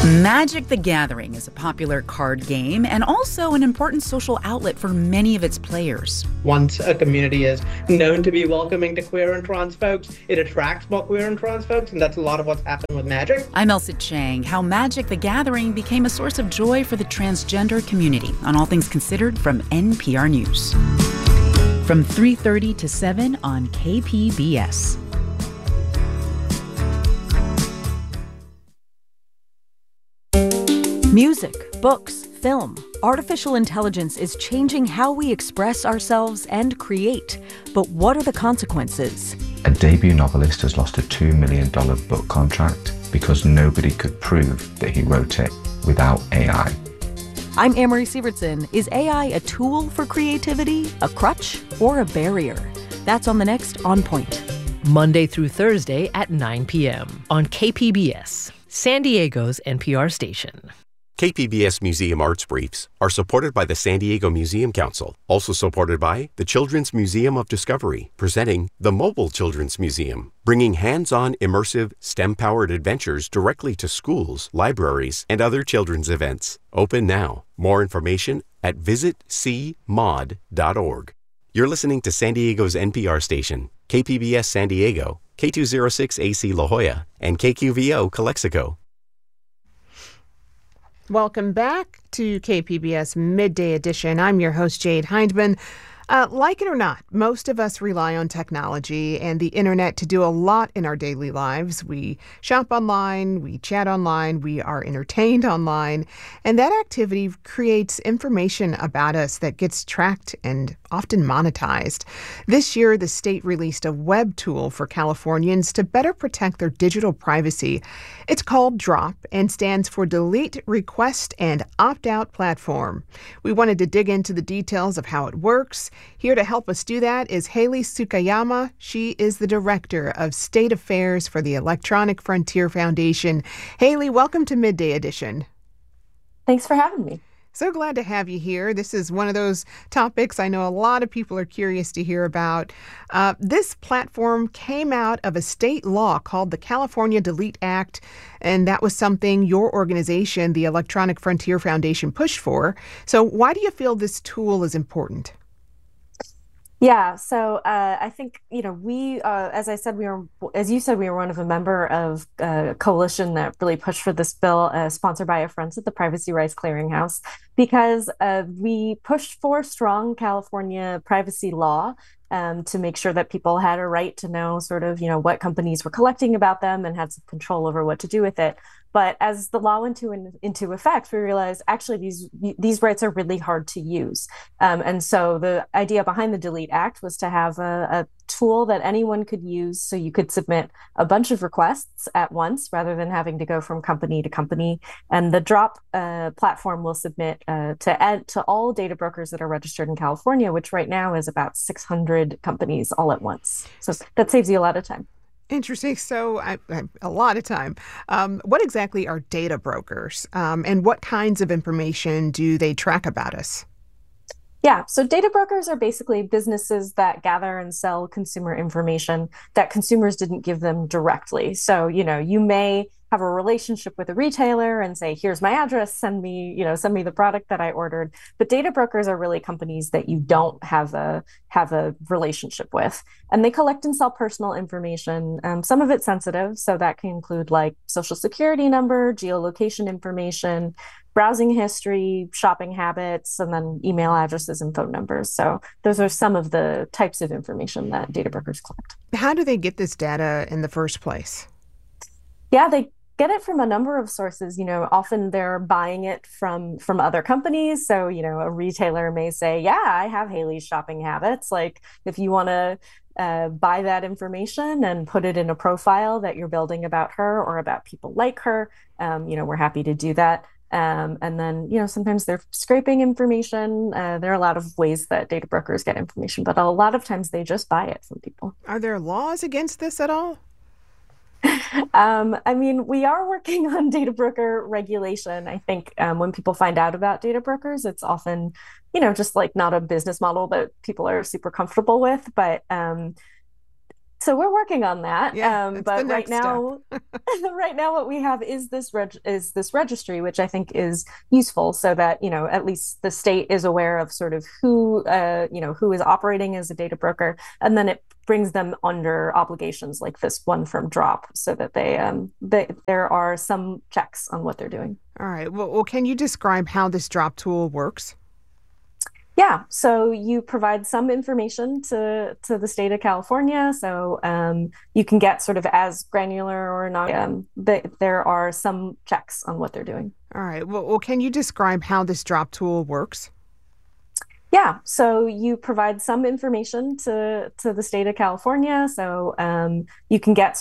Magic the Gathering is a popular card game and also an important social outlet for many of its players. Once a community is known to be welcoming to queer and trans folks, it attracts more queer and trans folks, and that's a lot of what's happened with Magic. I'm Elsa Chang. How Magic the Gathering became a source of joy for the transgender community on All Things Considered from NPR News. From 3:30 to 7 on KPBS. Music, books, film. Artificial intelligence is changing how we express ourselves and create. But what are the consequences? A debut novelist has lost a $2 million book contract because nobody could prove that he wrote it without AI. I'm Amory Sievertson. Is AI a tool for creativity, a crutch, or a barrier? That's on the next On Point. Monday through Thursday at 9 p.m. on KPBS, San Diego's NPR station. KPBS Museum Arts Briefs are supported by the San Diego Museum Council, also supported by the Children's Museum of Discovery, presenting the Mobile Children's Museum, bringing hands-on, immersive, STEM-powered adventures directly to schools, libraries, and other children's events. Open now. More information at visitcmod.org. You're listening to San Diego's NPR station, KPBS San Diego, K206AC La Jolla, and KQVO Calexico. Welcome back to KPBS Midday Edition. I'm your host, Jade Hindman. Like it or not, most of us rely on technology and the internet to do a lot in our daily lives. We shop online, we chat online, we are entertained online, and that activity creates information about us that gets tracked and often monetized. This year, the state released a web tool for Californians to better protect their digital privacy. It's called DROP and stands for Delete, Request, and Opt-out Platform. We wanted to dig into the details of how it works. Here to help us do that is Haley Tsukayama. She is the Director of State Affairs for the Electronic Frontier Foundation. Haley, welcome to Midday Edition. Thanks for having me. So glad to have you here. This is one of those topics I know a lot of people are curious to hear about. This platform came out of a state law called the California Delete Act, and that was something your organization, the Electronic Frontier Foundation, pushed for. So why do you feel this tool is important? Yeah, so I think, we, as I said, as you said, we were one of a member of a coalition that really pushed for this bill, sponsored by our friends at the Privacy Rights Clearinghouse, because we pushed for strong California privacy law to make sure that people had a right to know sort of, what companies were collecting about them and had some control over what to do with it. But as the law went into effect, we realized actually these rights are really hard to use. And so the idea behind the Delete Act was to have a tool that anyone could use so you could submit a bunch of requests at once rather than having to go from company to company. And the DROP platform will submit to all data brokers that are registered in California, which right now is about 600 companies all at once. So that saves you a lot of time. Interesting. So a lot of time. What exactly are data brokers and what kinds of information do they track about us? Yeah, so data brokers are basically businesses that gather and sell consumer information that consumers didn't give them directly. So, you may have a relationship with a retailer and say, here's my address, send me the product that I ordered. But data brokers are really companies that you don't have a relationship with. And they collect and sell personal information. Some of it's sensitive, so that can include like social security number, geolocation information, browsing history, shopping habits, and then email addresses and phone numbers. So those are some of the types of information that data brokers collect. How do they get this data in the first place? Yeah, they get it from a number of sources. Often they're buying it from other companies. So, a retailer may say, yeah, I have Haley's shopping habits. Like if you want to buy that information and put it in a profile that you're building about her or about people like her, we're happy to do that. And then, sometimes they're scraping information. There are a lot of ways that data brokers get information, but a lot of times they just buy it from people. Are there laws against this at all? We are working on data broker regulation. I think when people find out about data brokers, it's often, just like not a business model that people are super comfortable with. But So we're working on that. Yeah, but right now, right now, what we have is this registry, which I think is useful, so that at least the state is aware of sort of who who is operating as a data broker, and then it brings them under obligations like this one from Drop, so that there are some checks on what they're doing. All right. Well, can you describe how this Drop tool works? Yeah, so you provide some information to the state of California, so you can get sort of as granular or not. There are some checks on what they're doing. All right. Well, can you describe how this Drop tool works? Yeah, so you provide some information to the state of California, so you can get